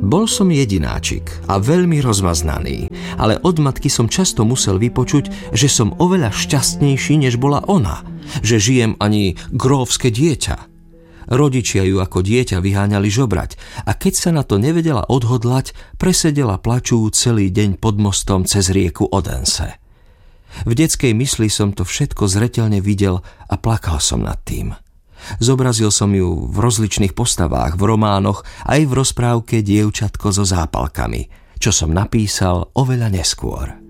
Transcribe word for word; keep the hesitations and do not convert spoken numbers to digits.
Bol som jedináčik a veľmi rozmaznaný, ale od matky som často musel vypočuť, že som oveľa šťastnejší, než bola ona, že žijem ani grófske dieťa. Rodičia ju ako dieťa vyháňali žobrať a keď sa na to nevedela odhodlať, presedela plačú celý deň pod mostom cez rieku Odense. V detskej mysli som to všetko zreteľne videl a plakal som nad tým. Zobrazil som ju v rozličných postavách, v románoch, aj v rozprávke Dievčatko so zápalkami, čo som napísal oveľa neskôr.